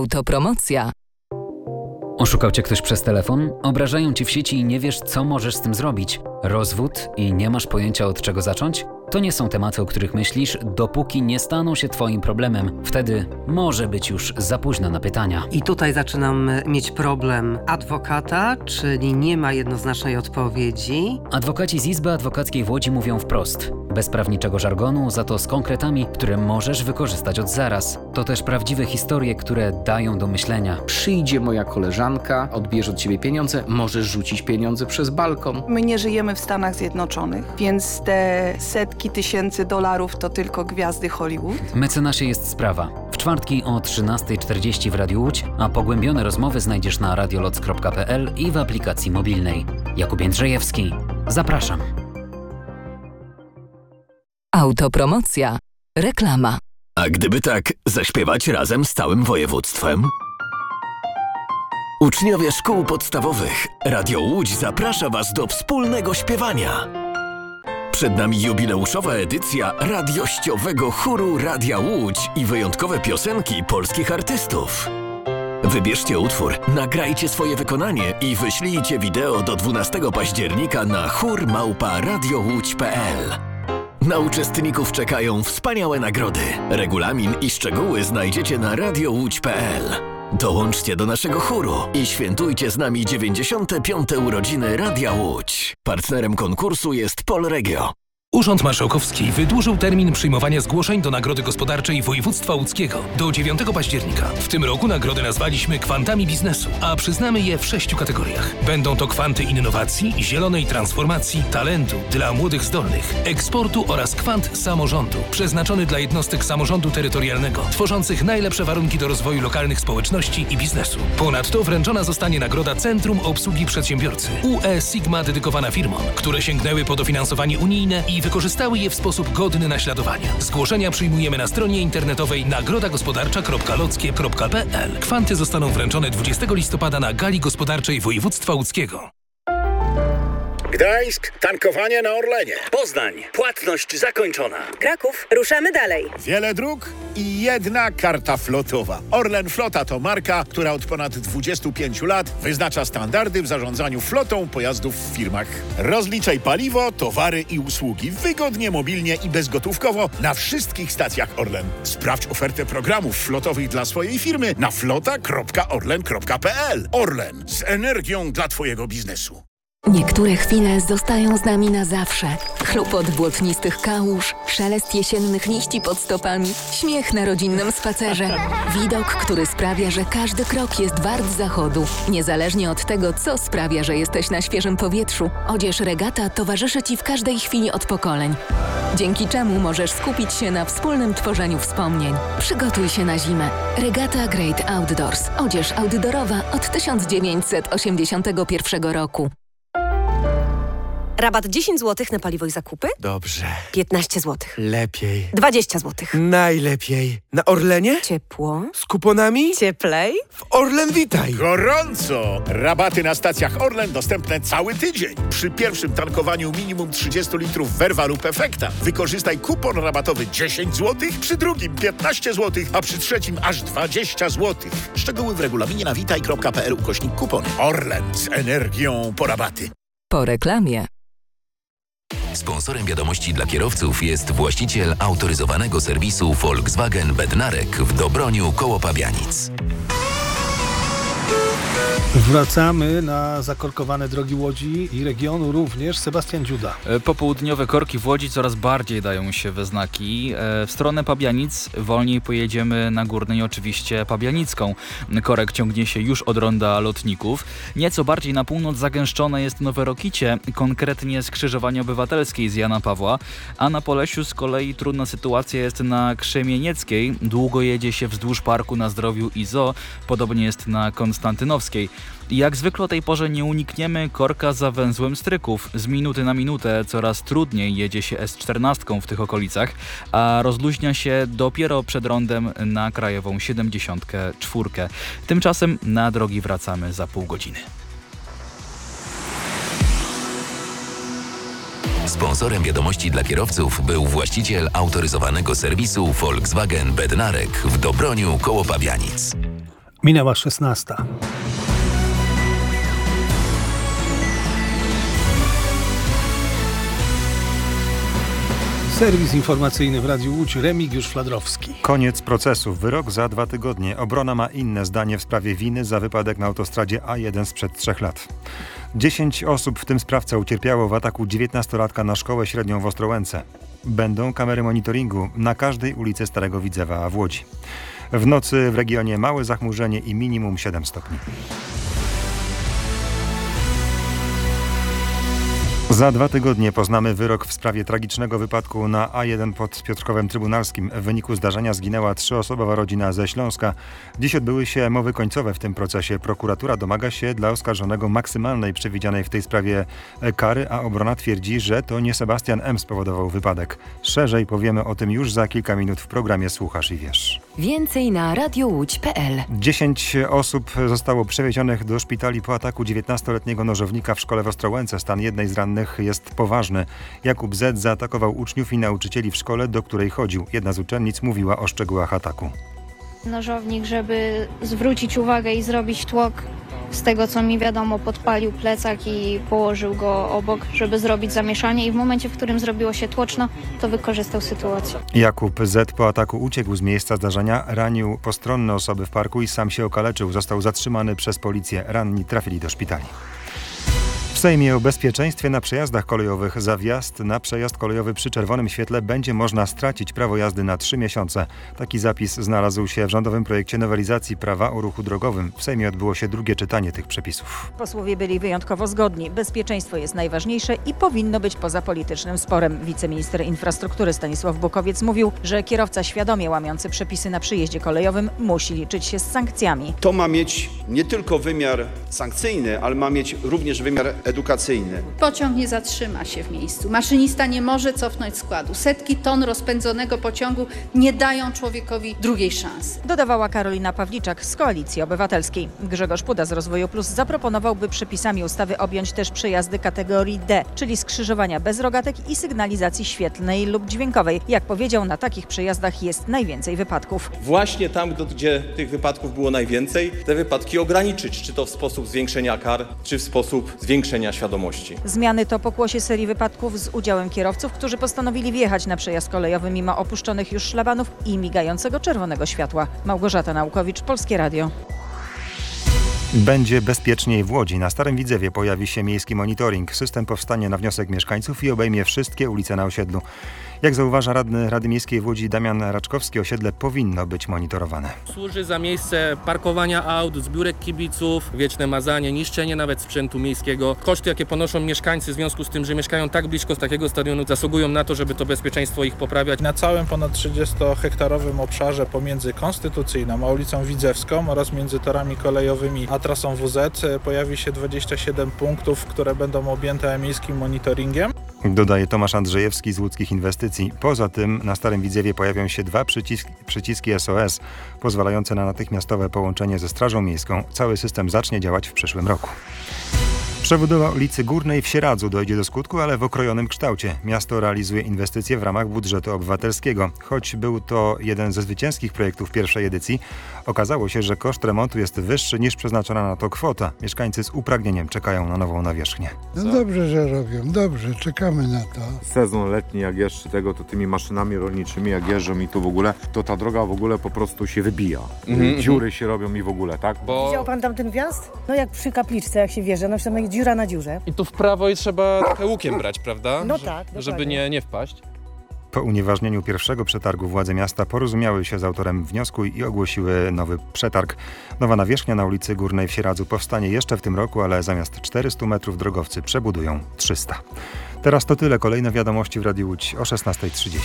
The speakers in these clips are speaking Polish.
Autopromocja. Oszukał cię ktoś przez telefon? Obrażają ci w sieci i nie wiesz, co możesz z tym zrobić? Rozwód i nie masz pojęcia, od czego zacząć? To nie są tematy, o których myślisz, dopóki nie staną się twoim problemem. Wtedy może być już za późno na pytania. I tutaj zaczynam mieć problem adwokata, czyli nie ma jednoznacznej odpowiedzi. Adwokaci z Izby Adwokackiej w Łodzi mówią wprost. Bez prawniczego żargonu, za to z konkretami, które możesz wykorzystać od zaraz. To też prawdziwe historie, które dają do myślenia. Przyjdzie moja koleżanka, odbierze od ciebie pieniądze, możesz rzucić pieniądze przez balkon. My nie żyjemy w Stanach Zjednoczonych, więc te setki tysięcy dolarów to tylko gwiazdy Hollywood. Mecenasie jest sprawa. W czwartki o 13:40 w Radiu Łódź, a pogłębione rozmowy znajdziesz na radioloc.pl i w aplikacji mobilnej. Jakub Jędrzejewski. Zapraszam. Autopromocja. Reklama. A gdyby tak zaśpiewać razem z całym województwem? Uczniowie szkół podstawowych, Radio Łódź zaprasza Was do wspólnego śpiewania. Przed nami jubileuszowa edycja radiościowego chóru Radia Łódź i wyjątkowe piosenki polskich artystów. Wybierzcie utwór, nagrajcie swoje wykonanie i wyślijcie wideo do 12 października na chór@radiołódź.pl. Na uczestników czekają wspaniałe nagrody. Regulamin i szczegóły znajdziecie na radiołódź.pl. Dołączcie do naszego chóru i świętujcie z nami 95. urodziny Radia Łódź. Partnerem konkursu jest Polregio. Urząd Marszałkowski wydłużył termin przyjmowania zgłoszeń do Nagrody Gospodarczej Województwa Łódzkiego do 9 października. W tym roku nagrody nazwaliśmy Kwantami Biznesu, a przyznamy je w 6 kategoriach. Będą to kwanty innowacji, zielonej transformacji, talentu dla młodych zdolnych, eksportu oraz kwant samorządu, przeznaczony dla jednostek samorządu terytorialnego, tworzących najlepsze warunki do rozwoju lokalnych społeczności i biznesu. Ponadto wręczona zostanie nagroda Centrum Obsługi Przedsiębiorcy UE Sigma dedykowana firmom, które sięgnęły po dofinansowanie unijne i wykorzystały je w sposób godny naśladowania. Zgłoszenia przyjmujemy na stronie internetowej nagrodagospodarcza.lockie.pl. Kwanty zostaną wręczone 20 listopada na Gali Gospodarczej Województwa Łódzkiego. Gdańsk, tankowanie na Orlenie. Poznań, płatność zakończona. Kraków, ruszamy dalej. Wiele dróg i jedna karta flotowa. Orlen Flota to marka, która od ponad 25 lat wyznacza standardy w zarządzaniu flotą pojazdów w firmach. Rozliczaj paliwo, towary i usługi wygodnie, mobilnie i bezgotówkowo na wszystkich stacjach Orlen. Sprawdź ofertę programów flotowych dla swojej firmy na flota.orlen.pl. Orlen, z energią dla Twojego biznesu. Niektóre chwile zostają z nami na zawsze. Chlupot błotnistych kałuż, szelest jesiennych liści pod stopami, śmiech na rodzinnym spacerze. Widok, który sprawia, że każdy krok jest wart zachodu. Niezależnie od tego, co sprawia, że jesteś na świeżym powietrzu, odzież Regata towarzyszy Ci w każdej chwili od pokoleń. Dzięki czemu możesz skupić się na wspólnym tworzeniu wspomnień. Przygotuj się na zimę. Regata Great Outdoors. Odzież outdoorowa od 1981 roku. Rabat 10 zł na paliwo i zakupy? Dobrze. 15 zł. Lepiej. 20 zł. Najlepiej. Na Orlenie? Ciepło. Z kuponami? Cieplej. W Orlen Witaj. Gorąco! Rabaty na stacjach Orlen dostępne cały tydzień. Przy pierwszym tankowaniu minimum 30 litrów Verva lub Efekta wykorzystaj kupon rabatowy 10 zł, przy drugim 15 zł, a przy trzecim aż 20 zł. Szczegóły w regulaminie na witaj.pl/kupon. Orlen, z energią po rabaty. Po reklamie. Sponsorem wiadomości dla kierowców jest właściciel autoryzowanego serwisu Volkswagen Bednarek w Dobroniu koło Pabianic. Wracamy na zakorkowane drogi Łodzi i regionu również. Sebastian Dziuda. Popołudniowe korki w Łodzi coraz bardziej dają się we znaki. W stronę Pabianic wolniej pojedziemy na Górnej, oczywiście Pabianicką. Korek ciągnie się już od ronda Lotników. Nieco bardziej na północ zagęszczone jest Nowe Rokicie, konkretnie skrzyżowanie Obywatelskiej z Jana Pawła, a na Polesiu z kolei trudna sytuacja jest na Krzemienieckiej. Długo jedzie się wzdłuż Parku na Zdrowiu i Zoo, podobnie jest na Konstantynowskiej. Jak zwykle o tej porze nie unikniemy korka za węzłem Stryków. Z minuty na minutę coraz trudniej jedzie się S14 w tych okolicach, a rozluźnia się dopiero przed rondem na krajową 74. Tymczasem na drogi wracamy za pół godziny. Sponsorem wiadomości dla kierowców był właściciel autoryzowanego serwisu Volkswagen Bednarek w Dobroniu koło Pabianic. Minęła 16. Serwis informacyjny w Radiu Łódź, Remigiusz Fladrowski. Koniec procesu. Wyrok za 2 tygodnie. Obrona ma inne zdanie w sprawie winy za wypadek na autostradzie A1 sprzed 3 lat. 10 osób, w tym sprawca, ucierpiało w ataku 19-latka na szkołę średnią w Ostrołęce. Będą kamery monitoringu na każdej ulicy Starego Widzewa w Łodzi. W nocy w regionie małe zachmurzenie i minimum 7 stopni. Za 2 tygodnie poznamy wyrok w sprawie tragicznego wypadku na A1 pod Piotrkowem Trybunalskim. W wyniku zdarzenia zginęła 3-osobowa rodzina ze Śląska. Dziś odbyły się mowy końcowe w tym procesie. Prokuratura domaga się dla oskarżonego maksymalnej przewidzianej w tej sprawie kary, a obrona twierdzi, że to nie Sebastian M. spowodował wypadek. Szerzej powiemy o tym już za kilka minut w programie Słuchasz i Wiesz. Więcej na radiołódź.pl. 10 osób zostało przewiezionych do szpitali po ataku 19-letniego nożownika w szkole w Ostrołęce. Stan jednej z rannych jest poważny. Jakub Z. zaatakował uczniów i nauczycieli w szkole, do której chodził. Jedna z uczennic mówiła o szczegółach ataku. Nożownik, żeby zwrócić uwagę i zrobić tłok, z tego co mi wiadomo, podpalił plecak i położył go obok, żeby zrobić zamieszanie, i w momencie, w którym zrobiło się tłoczno, to wykorzystał sytuację. Jakub Z. po ataku uciekł z miejsca zdarzenia, ranił postronne osoby w parku i sam się okaleczył. Został zatrzymany przez policję. Ranni trafili do szpitali. W Sejmie o bezpieczeństwie na przejazdach kolejowych. Za wjazd na przejazd kolejowy przy czerwonym świetle będzie można stracić prawo jazdy na 3 miesiące. Taki zapis znalazł się w rządowym projekcie nowelizacji prawa o ruchu drogowym. W Sejmie odbyło się drugie czytanie tych przepisów. Posłowie byli wyjątkowo zgodni. Bezpieczeństwo jest najważniejsze i powinno być poza politycznym sporem. Wiceminister infrastruktury Stanisław Bukowiec mówił, że kierowca świadomie łamiący przepisy na przejeździe kolejowym musi liczyć się z sankcjami. To ma mieć nie tylko wymiar sankcyjny, ale ma mieć również wymiar edukacyjny. Pociąg nie zatrzyma się w miejscu. Maszynista nie może cofnąć składu. Setki ton rozpędzonego pociągu nie dają człowiekowi drugiej szansy. Dodawała Karolina Pawliczak z Koalicji Obywatelskiej. Grzegorz Puda z Rozwoju Plus zaproponował, by przepisami ustawy objąć też przejazdy kategorii D, czyli skrzyżowania bez rogatek i sygnalizacji świetlnej lub dźwiękowej. Jak powiedział, na takich przejazdach jest najwięcej wypadków. Właśnie tam, gdzie tych wypadków było najwięcej, te wypadki ograniczyć, czy to w sposób zwiększenia kar, czy w sposób zwiększenia świadomości. Zmiany to pokłosie serii wypadków z udziałem kierowców, którzy postanowili wjechać na przejazd kolejowy mimo opuszczonych już szlabanów i migającego czerwonego światła. Małgorzata Naukowicz, Polskie Radio. Będzie bezpieczniej w Łodzi. Na Starym Widzewie pojawi się miejski monitoring. System powstanie na wniosek mieszkańców i obejmie wszystkie ulice na osiedlu. Jak zauważa radny Rady Miejskiej w Łodzi Damian Raczkowski, osiedle powinno być monitorowane. Służy za miejsce parkowania aut, zbiórek kibiców, wieczne mazanie, niszczenie nawet sprzętu miejskiego. Koszty, jakie ponoszą mieszkańcy w związku z tym, że mieszkają tak blisko z takiego stadionu, zasługują na to, żeby to bezpieczeństwo ich poprawiać. Na całym ponad 30-hektarowym obszarze pomiędzy Konstytucyjną a ulicą Widzewską oraz między torami kolejowymi a trasą WZ pojawi się 27 punktów, które będą objęte miejskim monitoringiem. Dodaje Tomasz Andrzejewski z Łódzkich Inwestycji. Poza tym na Starym Widzewie pojawią się 2 przyciski SOS, pozwalające na natychmiastowe połączenie ze Strażą Miejską. Cały system zacznie działać w przyszłym roku. Przebudowa ulicy Górnej w Sieradzu dojdzie do skutku, ale w okrojonym kształcie. Miasto realizuje inwestycje w ramach budżetu obywatelskiego. Choć był to jeden ze zwycięskich projektów pierwszej edycji, okazało się, że koszt remontu jest wyższy niż przeznaczona na to kwota. Mieszkańcy z upragnieniem czekają na nową nawierzchnię. No dobrze, że robią, dobrze, czekamy na to. Sezon letni, jak jeszcze tego, to tymi maszynami rolniczymi, jak jeżdżą i tu w ogóle, to ta droga w ogóle po prostu się wybija. Dziury się robią i w ogóle, tak? Widział pan tam ten wjazd? No jak przy kapliczce, jak się wjeżdża, no tam jest dziura na dziurze. I tu w prawo i trzeba trochę łukiem brać, prawda? No tak, żeby nie wpaść. Po unieważnieniu pierwszego przetargu władze miasta porozumiały się z autorem wniosku i ogłosiły nowy przetarg. Nowa nawierzchnia na ulicy Górnej w Sieradzu powstanie jeszcze w tym roku, ale zamiast 400 metrów drogowcy przebudują 300. Teraz to tyle. Kolejne wiadomości w Radiu Łódź o 16:30.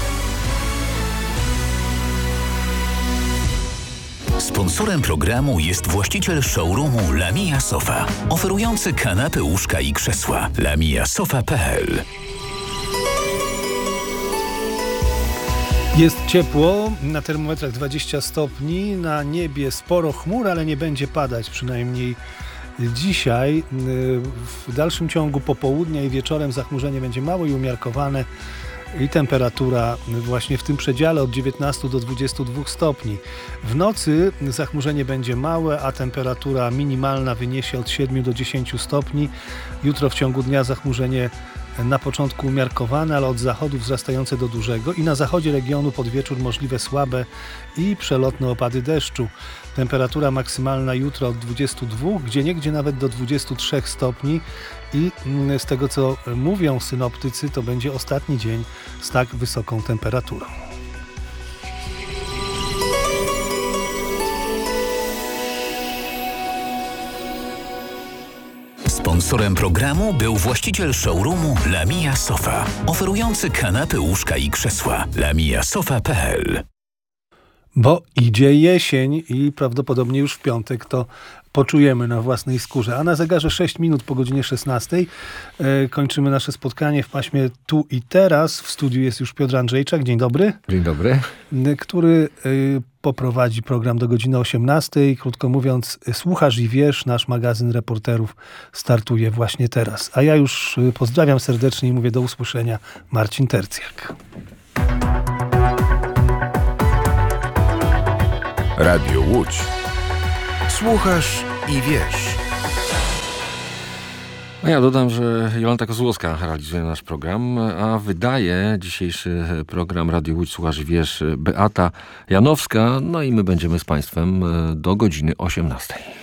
Sponsorem programu jest właściciel showroomu Lamia Sofa, oferujący kanapy, łóżka i krzesła. lamiasofa.pl. Jest ciepło, na termometrach 20 stopni, na niebie sporo chmur, ale nie będzie padać, przynajmniej dzisiaj. W dalszym ciągu popołudnia i wieczorem zachmurzenie będzie małe i umiarkowane. i temperatura właśnie w tym przedziale od 19 do 22 stopni. W nocy zachmurzenie będzie małe, a temperatura minimalna wyniesie od 7 do 10 stopni. Jutro w ciągu dnia zachmurzenie na początku umiarkowane, ale od zachodu wzrastające do dużego i na zachodzie regionu pod wieczór możliwe słabe i przelotne opady deszczu. Temperatura maksymalna jutro od 22, gdzieniegdzie nawet do 23 stopni i z tego co mówią synoptycy, to będzie ostatni dzień z tak wysoką temperaturą. Sponsorem programu był właściciel showroomu Lamia Sofa, oferujący kanapy, łóżka i krzesła. lamiasofa.pl. Bo idzie jesień i prawdopodobnie już w piątek to poczujemy na własnej skórze. A na zegarze 6 minut po godzinie 16 kończymy nasze spotkanie w paśmie Tu i Teraz. W studiu jest już Piotr Andrzejczak. Dzień dobry. Dzień dobry. Który poprowadzi program do godziny 18. Krótko mówiąc, słuchasz i wiesz, nasz magazyn reporterów startuje właśnie teraz. A ja już pozdrawiam serdecznie i mówię do usłyszenia. Marcin Tercjak. Radio Łódź. Słuchasz i wiesz. A ja dodam, że Jolanta Kozłowska realizuje nasz program, a wydaje dzisiejszy program Radio Łódź Słuchasz i wiesz Beata Janowska. No i my będziemy z Państwem do godziny 18.